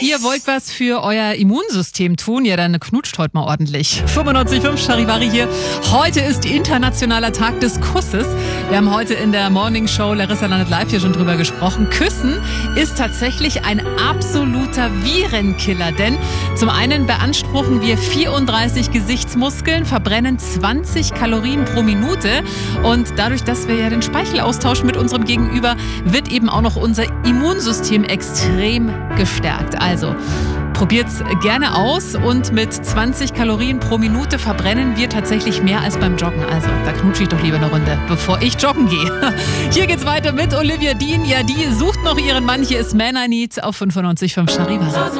Ihr wollt was für euer Immunsystem tun? Ja, dann knutscht heute mal ordentlich. 95.5 Charivari hier. Heute ist Internationaler Tag des Kusses. Wir haben heute in der Morning Show Larissa landet live hier schon drüber gesprochen. Küssen ist tatsächlich ein absoluter Virenkiller, denn zum einen beanspruchen wir 34 Gesichtsmuskeln, verbrennen 20 Kalorien pro Minute und dadurch, dass wir ja den Speichel austauschen mit unserem Gegenüber, wird eben auch noch unser Immunsystem extrem gestärkt. Also probiert's gerne aus und mit 20 Kalorien pro Minute verbrennen wir tatsächlich mehr als beim Joggen. Also da knutsche ich doch lieber eine Runde, bevor ich joggen gehe. Hier geht's weiter mit Olivia Dean. Ja, die sucht noch ihren Mann. Hier ist Man I Need auf 95.5 Charivari.